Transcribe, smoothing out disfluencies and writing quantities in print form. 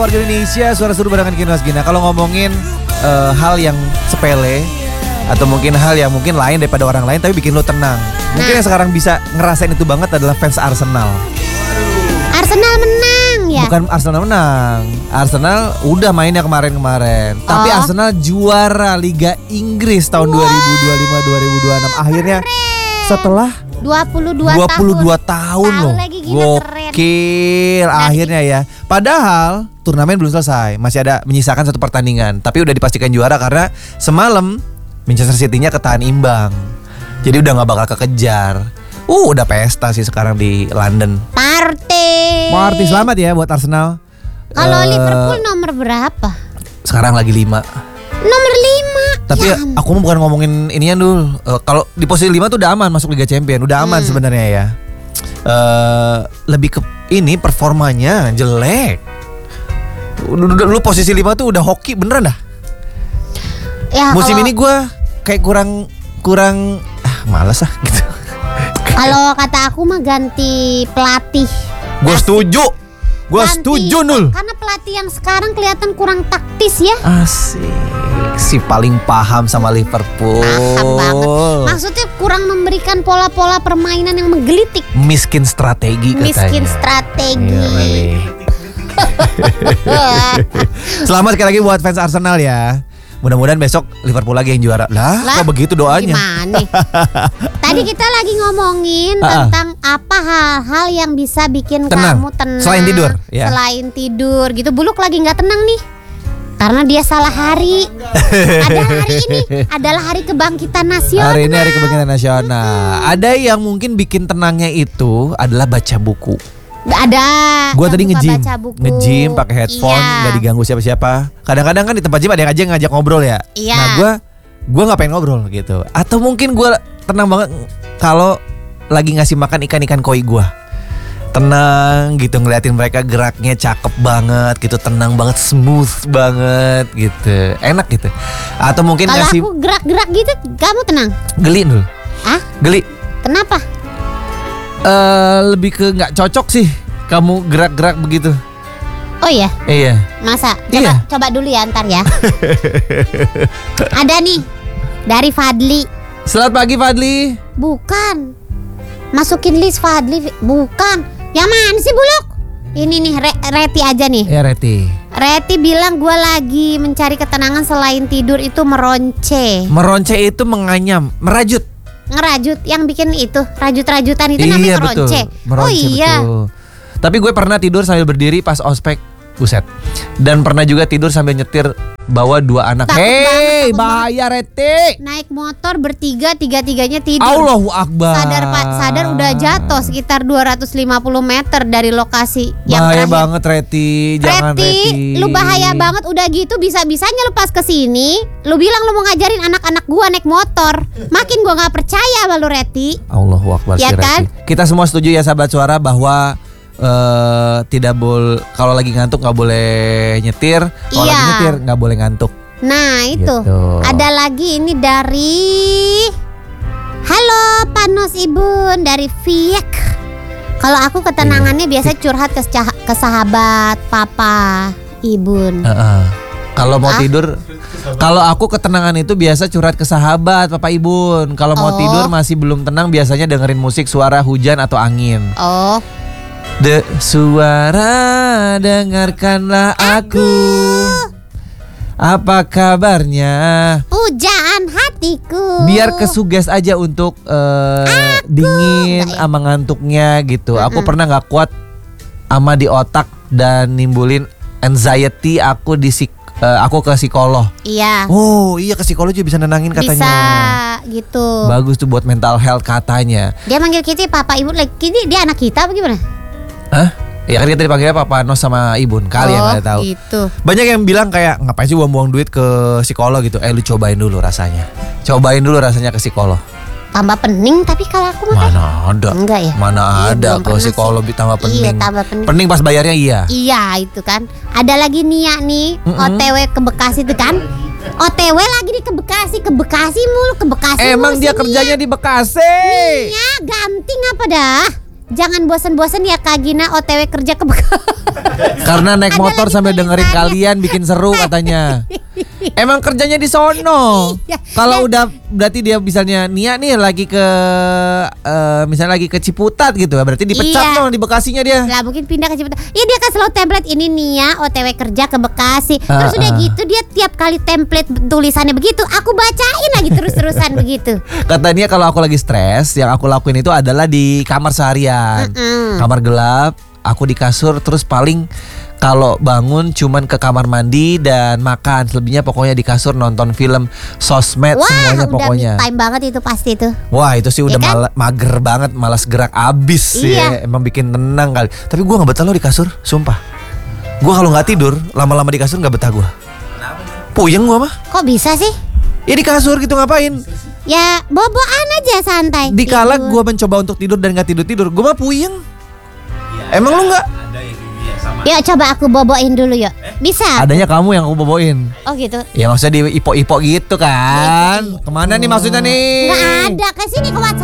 warga Indonesia, suara seru barengan Kino Asgina. Kalau ngomongin hal yang sepele atau mungkin hal yang mungkin lain daripada orang lain tapi bikin lo tenang. Mungkin yang sekarang bisa ngerasain itu banget adalah fans Arsenal. Arsenal menang ya? Bukan Arsenal menang. Arsenal udah mainnya kemarin-kemarin. Tapi Arsenal juara Liga Inggris tahun 2025-2026. Akhirnya setelah 22 tahun loh. Gokil akhirnya ya. Padahal turnamen belum selesai, masih ada menyisakan satu pertandingan. Tapi udah dipastikan juara karena semalam Manchester City-nya ketahan imbang. Jadi udah gak bakal kekejar. Udah pesta sih sekarang di London. Party Selamat ya buat Arsenal. Kalau Liverpool nomor berapa? Sekarang lagi 5. Nomor 5. Tapi aku bukan ngomongin inian dulu. Kalau di posisi 5 tuh udah aman masuk Liga Champion. Udah aman sebenarnya ya. Lebih ke ini performanya jelek. Lu posisi 5 tuh udah hoki beneran dah. Ya, musim ini gue kayak kurang malas gitu. Kalau kata aku mah ganti pelatih. Gue setuju Nul. Karena pelatih yang sekarang kelihatan kurang taktis ya. Asik. Si paling paham sama Liverpool. Paham banget. Maksudnya kurang memberikan pola-pola permainan yang menggelitik. Miskin strategi katanya. Miskin strategi. Selamat sekali lagi buat fans Arsenal ya. Mudah-mudahan besok Liverpool lagi yang juara. Lah kok begitu doanya? Gimana? Tadi kita lagi ngomongin tentang apa hal-hal yang bisa bikin kamu tenang. Selain tidur ya. Selain tidur gitu. Buluk lagi gak tenang nih karena dia salah hari. Hari ini adalah hari kebangkitan nasional. Hari ini hari kebangkitan nasional. Ada yang mungkin bikin tenangnya itu adalah baca buku. Gak ada. Gue tadi nge-gym pakai headphone, nggak diganggu siapa-siapa. Kadang-kadang kan di tempat gym ada yang aja ngajak ngobrol ya. Iya. Nah gue nggak pengen ngobrol gitu. Atau mungkin gue tenang banget kalau lagi ngasih makan ikan-ikan koi gue. Tenang gitu ngeliatin mereka geraknya cakep banget gitu, tenang banget, smooth banget gitu, enak gitu. Atau mungkin kalau ngasih. Kalau aku gerak-gerak gitu, kamu tenang? Geli dulu. Geli. Kenapa? Lebih ke nggak cocok sih kamu gerak-gerak begitu. Oh iya? Iya. Masa? Coba dulu ya ntar ya. Ada nih dari Fadli. Selamat pagi Fadli. Bukan. Masukin list Fadli. Bukan. Yang mana sih Buluk? Ini nih Reti aja nih. Ya Reti. Reti bilang gue lagi mencari ketenangan selain tidur itu meronce. Meronce itu menganyam, merajut. Ngerajut yang bikin itu rajut-rajutan itu namanya meronce. Oh iya. Betul. Tapi gue pernah tidur sambil berdiri pas ospek, buset. Dan pernah juga tidur sambil nyetir bawa 2 anak. Hei, bahaya Reti. Naik motor bertiga, tiga-tiganya tidur. Allahu Akbar. Sadar udah jatuh sekitar 250 meter dari lokasi yang bahaya terakhir. Banget Reti, jangan Reti. Lu bahaya banget udah gitu bisa-bisanya lu pas kesini, lu bilang lu mau ngajarin anak-anak gua naik motor. Makin gua nggak percaya sama lu Reti. Allahu Akbar ya kan? Reti. Kita semua setuju ya sahabat suara bahwa tidak boleh kalau lagi ngantuk nggak boleh nyetir, kalau lagi nyetir nggak boleh ngantuk. Nah itu gitu. Ada lagi ini dari halo Panos Ibun dari Viek. Kalau aku ketenangannya biasa curhat ke sahabat Papa Ibun. Kalau mau tidur, kalau aku ketenangan itu biasa curhat ke sahabat Papa Ibun. Kalau mau tidur masih belum tenang biasanya dengerin musik suara hujan atau angin. Suara dengarkanlah aku. Apa kabarnya? Pujaan hatiku. Biar kesuges aja untuk dingin sama ngantuknya gitu. Aku pernah gak kuat sama di otak dan nimbulin anxiety. Aku ke psikolog. Iya. Oh iya, ke psikolog juga bisa nenangin katanya. Bisa gitu. Bagus tuh buat mental health katanya. Dia manggil kita Papa Ibu. Kini dia anak kita apa gimana? Hah? Ya kan kita dipanggilnya Papa Nos sama Ibun. Kalian nggak tahu. Gitu. Banyak yang bilang kayak ngapain sih buang-buang duit ke psikolog gitu. Lu cobain dulu rasanya. Cobain dulu rasanya ke psikolog. Tambah pening tapi kalau aku mah mana ada. Enggak ya? Mana ada ke psikolog tambah pening. Iya, tambah pening. Pening pas bayarnya iya. Iya, itu kan. Ada lagi Nia nih, OTW ke Bekasi itu kan. OTW lagi di ke Bekasi mulu, ke Bekasi. Emang mulu dia si kerjanya Nia. di Bekasi. Nia ganting apa dah? jangan bosan-bosan ya Kak Gina OTW kerja ke Bekasi. Karena naik Ada motor lagi sambil dengerin tulisannya. kalian bikin seru katanya. Emang kerjanya di sono. Iya. Kalau udah berarti dia misalnya Nia nih lagi ke misalnya lagi ke Ciputat gitu, berarti dipecat Iya. dong di Bekasinya dia. Lah mungkin pindah ke Ciputat. Iya dia kan selalu template ini Nia OTW kerja ke Bekasi. Terus udah gitu dia tiap kali template tulisannya begitu, aku bacain lagi terus-terusan begitu. Katanya kalau aku lagi stres, yang aku lakuin itu adalah di kamar seharian. Kamar gelap, aku di kasur, terus paling kalau bangun cuman ke kamar mandi dan makan. Selebihnya pokoknya di kasur nonton film, sosmed, Wah, semuanya udah pokoknya. me time banget itu pasti tuh. Wah itu sih udah kan? mager banget, malas gerak abis sih Iya. ya. Emang bikin tenang kali. Tapi gue gak betah loh di kasur, sumpah. Gue kalau gak tidur, lama-lama di kasur gak betah gue. Puyeng gue mah. Kok bisa sih? Ya di kasur gitu ngapain? Ya boboan aja santai. Dikala Tidur. gue mencoba untuk tidur dan gak tidur-tidur, gue mah puyeng. Emang lu gak? Yuk coba aku boboin dulu yuk. Bisa? Adanya kamu yang aku boboin. Oh gitu. Ya maksudnya di ipo-ipo gitu kan. Kemana nih maksudnya nih? Nggak ada, ke sini ke WhatsApp.